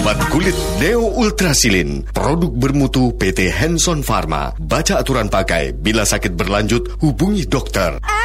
Obat kulit Neo Ultrasilin, produk bermutu PT Hanson Pharma. Baca aturan pakai. Bila sakit berlanjut, hubungi dokter.